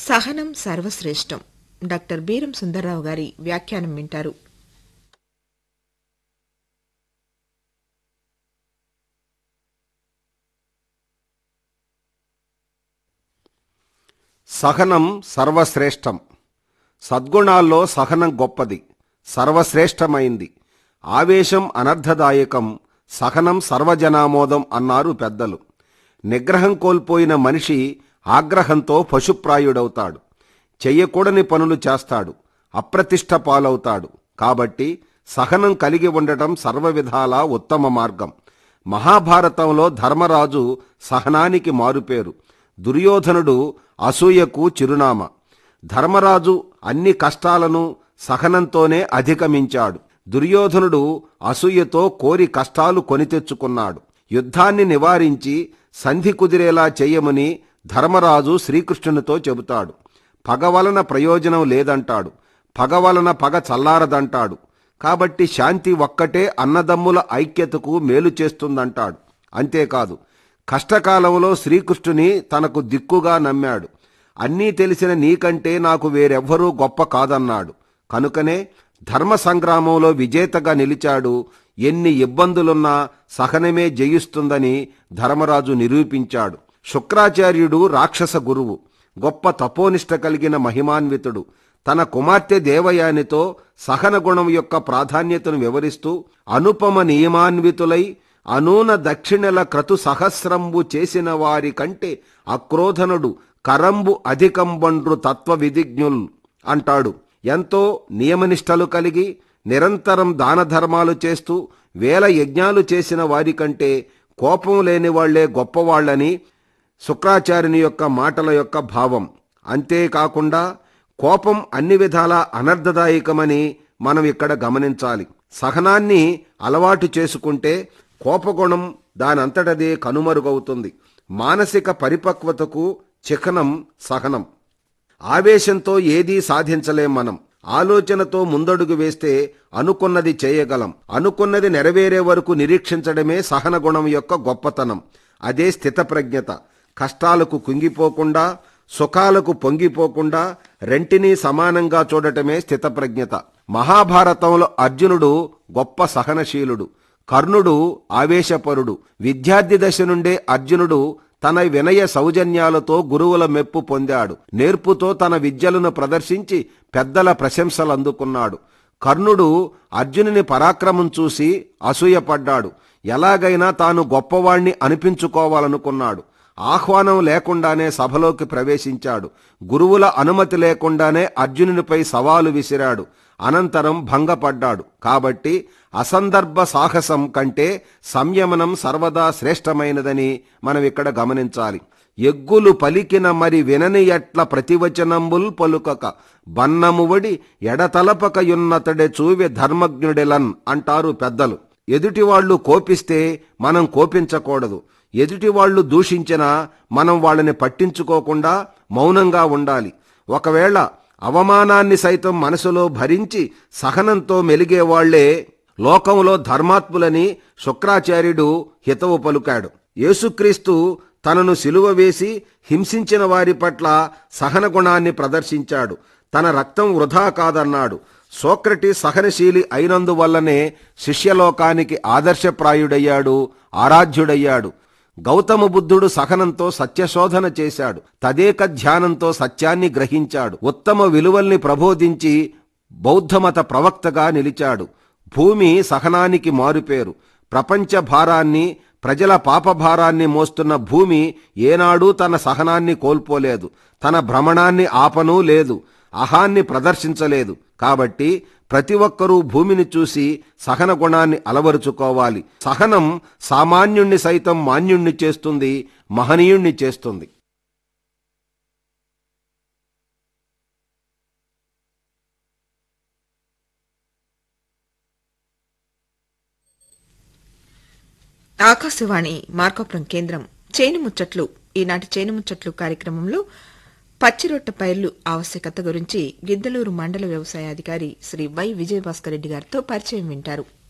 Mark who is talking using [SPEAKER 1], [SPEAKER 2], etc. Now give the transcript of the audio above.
[SPEAKER 1] సహనం సర్వశ్రేష్టం. డాక్టర్ బీరం సుందర్రావు గారి వ్యాఖ్యానం వింటారు.
[SPEAKER 2] సహనం సర్వశ్రేష్టం. సద్గుణాల్లో సహనం గొప్పది, సర్వశ్రేష్టమైంది. ఆవేశం అనర్థదాయకం, సహనం సర్వజనామోదం అన్నారు పెద్దలు. నిగ్రహం కోల్పోయిన మనిషి ఆగ్రహంతో పశుప్రాయుడవుతాడు, చెయ్యకూడని పనులు చేస్తాడు, అప్రతిష్ట పాలవుతాడు. కాబట్టి సహనం కలిగి ఉండటం సర్వవిధాలా ఉత్తమ మార్గం. మహాభారతంలో ధర్మరాజు సహనానికి మారుపేరు, దుర్యోధనుడు అసూయకు చిరునామా. ధర్మరాజు అన్ని కష్టాలను సహనంతోనే అధిగమించాడు. దుర్యోధనుడు అసూయతో కోరి కష్టాలు కొని తెచ్చుకున్నాడు. యుద్ధాన్ని నివారించి సంధి కుదిరేలా చెయ్యమని ధర్మరాజు శ్రీకృష్ణునితో చెబుతాడు. పగ వలన ప్రయోజనం లేదంటాడు, పగ వలన పగ చల్లారదంటాడు. కాబట్టి శాంతి ఒక్కటే అన్నదమ్ముల ఐక్యతకు మేలు చేస్తుందంటాడు. అంతేకాదు, కష్టకాలంలో శ్రీకృష్ణుని తనకు దిక్కుగా నమ్మాడు. అన్నీ తెలిసిన నీకంటే నాకు వేరెవ్వరూ గొప్ప కాదన్నాడు. కనుకనే ధర్మ సంగ్రామంలో విజేతగా నిలిచాడు. ఎన్ని ఇబ్బందులున్నా సహనమే జయిస్తుందని ధర్మరాజు నిరూపించాడు. శుక్రాచార్యుడు రాక్షస గురువు, గొప్ప తపోనిష్ట కలిగిన మహిమాన్వితుడు. తన కుమార్తె దేవయానితో సహన గుణం యొక్క ప్రాధాన్యతను వివరిస్తూ, అనుపమ నియమాన్వితులై అనూన దక్షిణల క్రతు సహస్రంబు చేసిన వారి కంటే అక్రోధనుడు కరంబు అధికంబండ్రు తత్వ విధిజ్ఞుల్ అంటాడు. ఎంతో నియమనిష్టలు కలిగి నిరంతరం దాన ధర్మాలు చేస్తూ వేల యజ్ఞాలు చేసిన వారికంటే కోపం లేని వాళ్లే గొప్పవాళ్లని శుక్రాచార్యుని యొక్క మాటల యొక్క భావం. అంతేకాకుండా కోపం అన్ని విధాలా అనర్థదాయకమని మనం ఇక్కడ గమనించాలి. సహనాన్ని అలవాటు చేసుకుంటే కోపగుణం దానంతటదే కనుమరుగవుతుంది. మానసిక పరిపక్వతకు చిహ్నం సహనం. ఆవేశంతో ఏదీ సాధించలేం మనం. ఆలోచనతో ముందడుగు వేస్తే అనుకున్నది చేయగలం. అనుకున్నది నెరవేరే వరకు నిరీక్షించడమే సహన గుణం యొక్క గొప్పతనం. అదే స్థితప్రజ్ఞత. కష్టాలకు కుంగిపోకుండా, సుఖాలకు పొంగిపోకుండా రెంటినీ సమానంగా చూడటమే స్థితప్రజ్ఞత. మహాభారతంలో అర్జునుడు గొప్ప సహనశీలుడు, కర్ణుడు ఆవేశపరుడు. విద్యార్థి దశ నుండే అర్జునుడు తన వినయ సౌజన్యాలతో గురువుల మెప్పు పొందాడు. నేర్పుతో తన విద్యలను ప్రదర్శించి పెద్దల ప్రశంసలు అందుకున్నాడు. కర్ణుడు అర్జునుని పరాక్రమం చూసి అసూయపడ్డాడు. ఎలాగైనా తాను గొప్పవాణ్ణి అనిపించుకోవాలనుకున్నాడు. ఆహ్వానం లేకుండానే సభలోకి ప్రవేశించాడు. గురువుల అనుమతి లేకుండానే అర్జునునిపై సవాలు విసిరాడు. అనంతరం భంగపడ్డాడు. కాబట్టి అసందర్భ సాహసం కంటే సంయమనం సర్వదా శ్రేష్టమైనదని మనం ఇక్కడ గమనించాలి. ఎగ్గులు పలికిన మరి వినని ఎట్ల ప్రతివచనంబుల్ పలుకక బన్నమువడి ఎడతలపకయున్నతడే చూవె ధర్మజ్ఞుడెలన్ అంటారు పెద్దలు. ఎదుటివాళ్లు కోపిస్తే మనం కోపించకూడదు. ఎదుటివాళ్లు దూషించినా మనం వాళ్ళని పట్టించుకోకుండా మౌనంగా ఉండాలి. ఒకవేళ అవమానాన్ని సైతం మనసులో భరించి సహనంతో మెలిగేవాళ్లే లోకంలో ధర్మాత్ములని శుక్రాచార్యుడు హితవు పలుకాడు. యేసుక్రీస్తు తనను సిలువ వేసి హింసించిన వారి పట్ల సహన గుణాన్ని ప్రదర్శించాడు. తన రక్తం వృధా కాదన్నాడు. సోక్రటీస్ సహనశీలి అయినందువల్లనే శిష్యలోకానికి ఆదర్శప్రాయుడయ్యాడు, ఆరాధ్యుడయ్యాడు. గౌతమ బుద్ధుడు సహనంతో సత్యశోధన చేశాడు. తదేక ధ్యానంతో సత్యాన్ని గ్రహించాడు. ఉత్తమ విలువల్ని ప్రబోధించి బౌద్ధమత ప్రవక్తగా నిలిచాడు. భూమి సహనానికి మారుపేరు. ప్రపంచ భారాన్ని, ప్రజల పాపభారాన్ని మోస్తున్న భూమి ఏనాడూ తన సహనాన్ని కోల్పోలేదు. తన భ్రమణాన్ని ఆపనూ లేదు, అహాన్ని ప్రదర్శించలేదు. కాబట్టి ప్రతి ఒక్కరూ భూమిని చూసి సహన గుణాన్ని అలవరుచుకోవాలి. సహనం సామాన్యుణ్ణి సైతం మాన్యుణ్ణి చేస్తుంది, మహనీయుణ్ణి చేస్తుంది.
[SPEAKER 1] ఆకాశవాణి మార్కాపురం కేంద్రం. చేను ముచ్చట్లు. ఈనాటి చేను ముచ్చట్లు కార్యక్రమంలో పచ్చిరొట్ట పైర్లు ఆవశ్యకత గురించి గిద్దలూరు మండల వ్యవసాయాధికారి శ్రీ వై విజయభాస్కర్ రెడ్డి గారితో పరిచయం వింటారు.